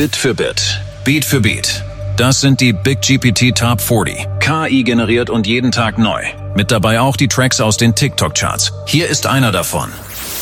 Bit für Bit, Beat für Beat. Das sind die BigGPT Top 40. KI generiert und jeden Tag neu. Mit dabei auch die Tracks aus den TikTok-Charts. Hier ist einer davon.